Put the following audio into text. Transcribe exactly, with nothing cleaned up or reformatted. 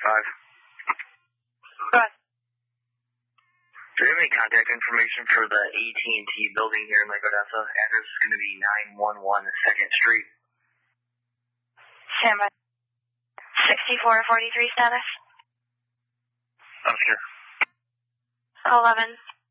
five. Go ahead. Do you have any contact information for the A T and T building here in Lake Odessa? Address is going to be nine one one second Street. Stand by. sixty-four forty-three status. Oscar. eleven.